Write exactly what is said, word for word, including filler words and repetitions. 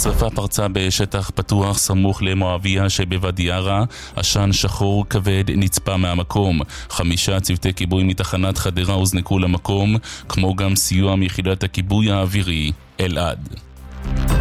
השרפה פרצה בשטח פתוח סמוך למואביה שבוואדי ערה. עשן שחור כבד נצפה מהמקום. חמישה צוותי כיבוי מתחנת חדרה הוזנקו למקום, כמו גם סיוע מיחידת הכיבוי האווירי אלעד.